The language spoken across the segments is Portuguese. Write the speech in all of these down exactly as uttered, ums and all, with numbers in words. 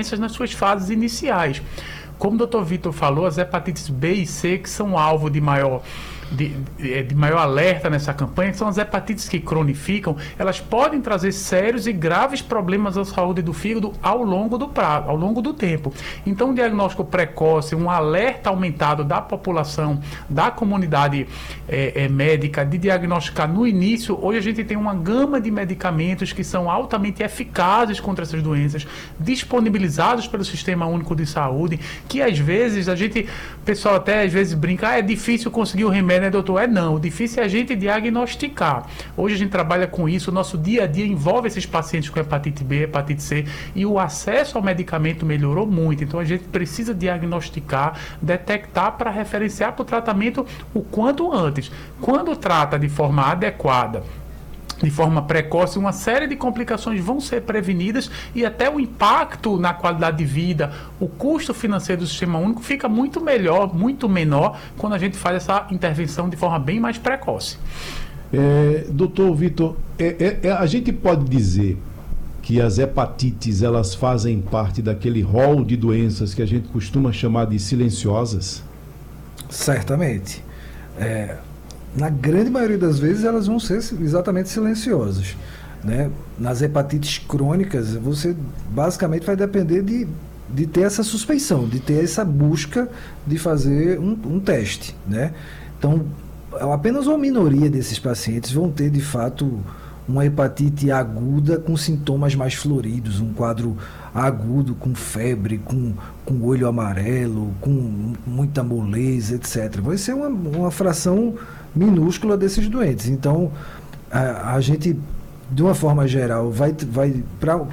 doenças nas suas fases iniciais. Como o doutor Vitor falou, as hepatites B e C, que são alvo de maior, de, de, de maior alerta nessa campanha, que são as hepatites que cronificam, elas podem trazer sérios e graves problemas à saúde do fígado ao longo do prazo, ao longo do tempo. Então, um diagnóstico precoce, um alerta aumentado da população, da comunidade é, é, médica, de diagnosticar no início. Hoje a gente tem uma gama de medicamentos que são altamente eficazes contra essas doenças, disponibilizados pelo Sistema Único de Saúde, que às vezes a gente, o pessoal até às vezes brinca, ah, é difícil conseguir o remédio, né, doutor? É não, o difícil é a gente diagnosticar. Hoje a gente trabalha com isso, o nosso dia a dia envolve esses pacientes com hepatite B, hepatite C, e o acesso ao medicamento melhorou muito, então a gente precisa diagnosticar, detectar para referenciar para o tratamento o quanto antes. Quando trata de forma adequada, de forma precoce, uma série de complicações vão ser prevenidas e até o impacto na qualidade de vida, o custo financeiro do Sistema Único fica muito melhor, muito menor, quando a gente faz essa intervenção de forma bem mais precoce. É, doutor Vitor, é, é, a gente pode dizer que as hepatites, elas fazem parte daquele rol de doenças que a gente costuma chamar de silenciosas? Certamente. É... Na grande maioria das vezes elas vão ser exatamente silenciosas, né? Nas hepatites crônicas, você basicamente vai depender de, de ter essa suspeição, de ter essa busca de fazer um, um teste, né? Então, apenas uma minoria desses pacientes vão ter, de fato, uma hepatite aguda com sintomas mais floridos, um quadro agudo, com febre, com, com olho amarelo, com muita moleza, etcétera. Vai ser uma, uma fração minúscula desses doentes. Então, a, a gente, de uma forma geral, vai, vai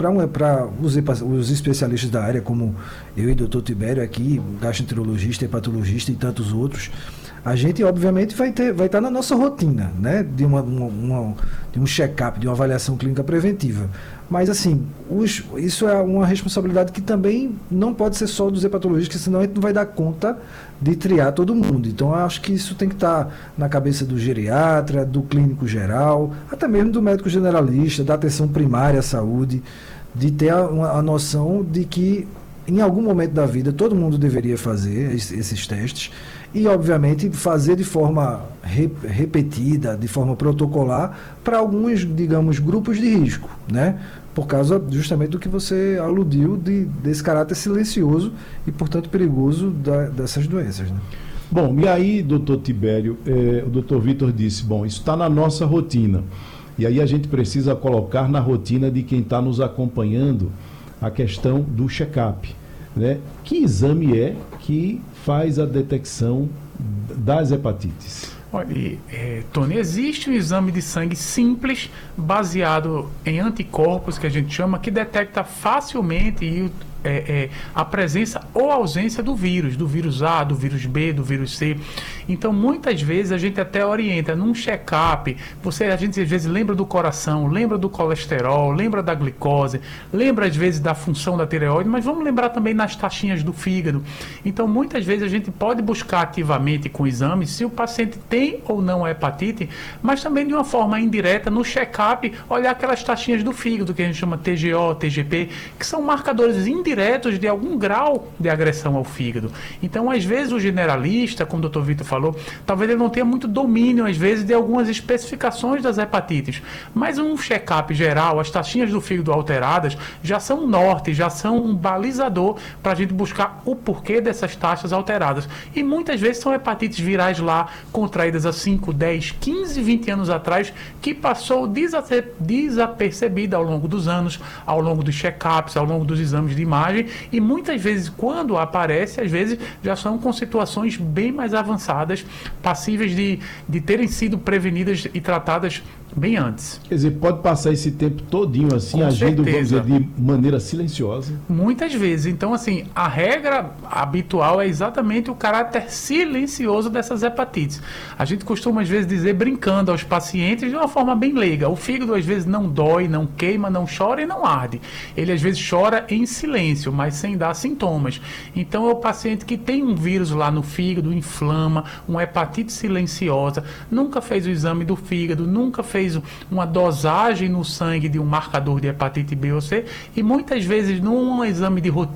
para os, os especialistas da área, como eu e o doutor Tibério aqui, gastroenterologista, hepatologista e tantos outros, a gente, obviamente, vai ter, vai estar na nossa rotina, né, de, uma, uma, uma, de um check-up, de uma avaliação clínica preventiva. Mas, assim, os, isso é uma responsabilidade que também não pode ser só dos hepatologistas, senão a gente não vai dar conta de triar todo mundo. Então, eu acho que isso tem que estar na cabeça do geriatra, do clínico geral, até mesmo do médico generalista, da atenção primária à saúde, de ter a, uma, a noção de que, em algum momento da vida, todo mundo deveria fazer esses testes e, obviamente, fazer de forma re, repetida, de forma protocolar, para alguns, digamos, grupos de risco, né? Por causa justamente do que você aludiu, de, desse caráter silencioso e, portanto, perigoso da, dessas doenças, né? Bom, e aí, doutor Tibério, eh, o doutor Vitor disse, bom, isso está na nossa rotina. E aí a gente precisa colocar na rotina de quem está nos acompanhando a questão do check-up, né? Que exame é que faz a detecção das hepatites? Olha, é, Tony, existe um exame de sangue simples, baseado em anticorpos, que a gente chama, que detecta facilmente e É, é, a presença ou ausência do vírus, do vírus A, do vírus B, do vírus C. Então, muitas vezes, a gente até orienta num check-up, você, a gente às vezes lembra do coração, lembra do colesterol, lembra da glicose, lembra às vezes da função da tireoide, mas vamos lembrar também nas taxinhas do fígado. Então, muitas vezes a gente pode buscar ativamente com exames se o paciente tem ou não a hepatite, mas também de uma forma indireta, no check-up, olhar aquelas taxinhas do fígado, que a gente chama T G O, T G P, que são marcadores indiretos diretos de algum grau de agressão ao fígado. Então, às vezes, o generalista, como o doutor Vitor falou, talvez ele não tenha muito domínio, às vezes, de algumas especificações das hepatites. Mas um check-up geral, as taxinhas do fígado alteradas, já são um norte, já são um balizador para a gente buscar o porquê dessas taxas alteradas. E muitas vezes são hepatites virais lá, contraídas há cinco, dez, quinze, vinte anos atrás, que passou desapercebida ao longo dos anos, ao longo dos check-ups, ao longo dos exames de imagem, e muitas vezes, quando aparece, às vezes já são com situações bem mais avançadas, passíveis de, de terem sido prevenidas e tratadas bem antes. Quer dizer, pode passar esse tempo todinho assim, agindo, vamos dizer, de maneira silenciosa? Muitas vezes. Então, assim, a regra habitual é exatamente o caráter silencioso dessas hepatites. A gente costuma, às vezes, dizer, brincando aos pacientes de uma forma bem leiga. O fígado, às vezes, não dói, não queima, não chora e não arde. Ele, às vezes, chora em silêncio, mas sem dar sintomas. Então, é o paciente que tem um vírus lá no fígado, inflama, uma hepatite silenciosa, nunca fez o exame do fígado, nunca fez uma dosagem no sangue de um marcador de hepatite B ou C, e muitas vezes num exame de rotina